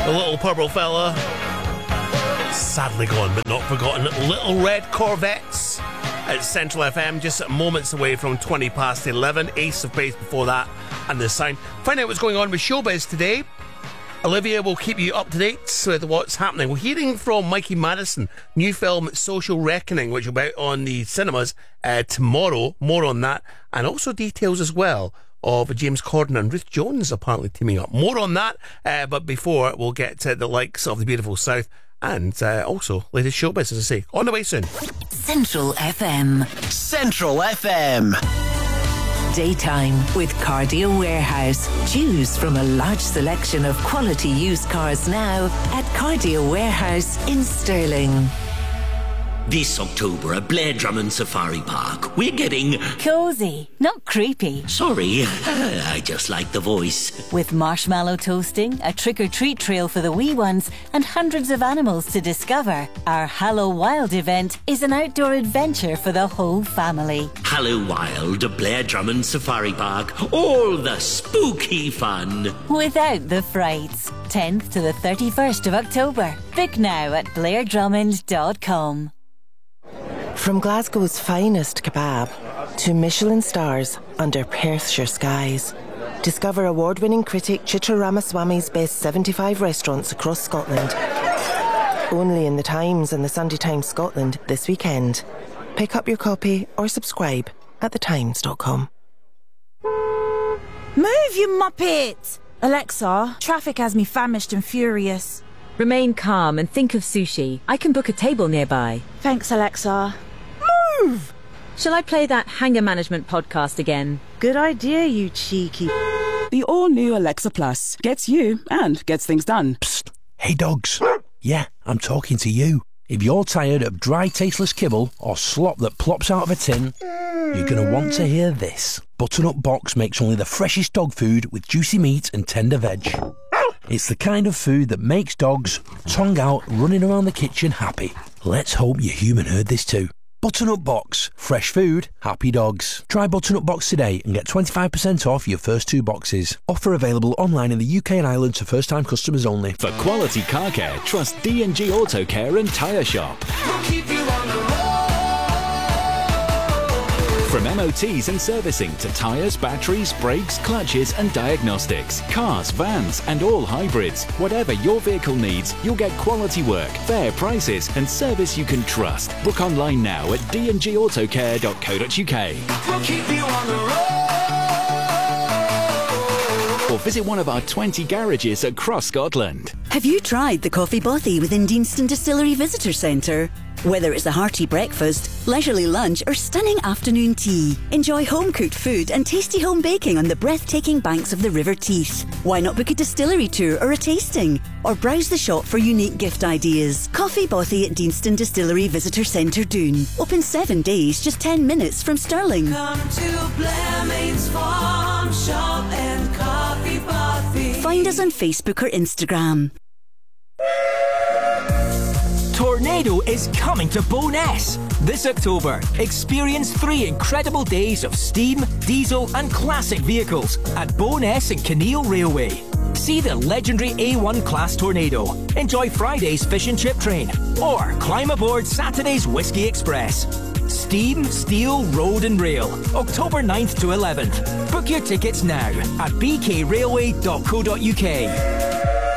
The little purple fella. Sadly gone, but not forgotten. Little Red Corvettes at Central FM, just moments away from 20 past 11. Ace of Base before that, and The Sound. Find out what's going on with Showbiz today. Olivia will keep you up to date with what's happening. We're hearing from Mikey Madison, new film Social Reckoning, which will be out on the cinemas tomorrow. More on that, and also details as well of James Corden and Ruth Jones apparently teaming up. More on that, but before we'll get to the likes of the beautiful South and also latest Showbiz, as I say, on the way soon. Central FM. Central FM. Daytime with Cardio Warehouse. Choose from a large selection of quality used cars now at Cardio Warehouse in Stirling. This October at Blair Drummond Safari Park, we're getting... Cosy, not creepy. Sorry, I just like the voice. With marshmallow toasting, a trick-or-treat trail for the wee ones, and hundreds of animals to discover, our Hallow Wild event is an outdoor adventure for the whole family. Hallow Wild, Blair Drummond Safari Park, all the spooky fun. Without the frights. 10th to the 31st of October. Book now at blairdrummond.com. From Glasgow's finest kebab to Michelin stars under Perthshire skies, discover award-winning critic Chitra Ramaswamy's best 75 restaurants across Scotland. Only in the Times and the Sunday Times Scotland this weekend. Pick up your copy or subscribe at thetimes.com. Move, you muppet! Alexa, traffic has me famished and furious. Remain calm and think of sushi. I can book a table nearby. Thanks, Alexa. Move! Shall I play that Hanger Management podcast again? Good idea, you cheeky... The all-new Alexa Plus gets you and gets things done. Psst. Hey, dogs. Yeah, I'm talking to you. If you're tired of dry, tasteless kibble or slop that plops out of a tin, you're going to want to hear this. Butternut Box makes only the freshest dog food with juicy meat and tender veg. It's the kind of food that makes dogs, tongue out, running around the kitchen happy. Let's hope your human heard this too. Butternut Box. Fresh food, happy dogs. Try Butternut Box today and get 25% off your first 2 boxes. Offer available online in the UK and Ireland to first-time customers only. For quality car care, trust D&G Auto Care and Tyre Shop. We'll keep you on the road. From MOTs and servicing to tyres, batteries, brakes, clutches and diagnostics. Cars, vans and all hybrids. Whatever your vehicle needs, you'll get quality work, fair prices and service you can trust. Book online now at dngautocare.co.uk. We'll keep you on the road. Or visit one of our 20 garages across Scotland. Have you tried the Coffee Bothy within Deanston Distillery Visitor Centre? Whether it's a hearty breakfast, leisurely lunch or stunning afternoon tea, enjoy home-cooked food and tasty home baking on the breathtaking banks of the River Teith. Why not book a distillery tour or a tasting? Or browse the shop for unique gift ideas. Coffee Bothy at Deanston Distillery Visitor Centre Doon. Open 7 days, just 10 minutes from Stirling. Come to Blairmaid's Farm Shop and Coffee Bothy. Find us on Facebook or Instagram. Tornado is coming to Bo'ness this October. Experience 3 incredible days of steam, diesel and classic vehicles at Bo'ness and Kinneil Railway. See the legendary A1 class Tornado, enjoy Friday's fish and chip train, or climb aboard Saturday's Whiskey Express. Steam, Steel, Road and Rail, October 9th to 11th. Book your tickets now at bkrailway.co.uk.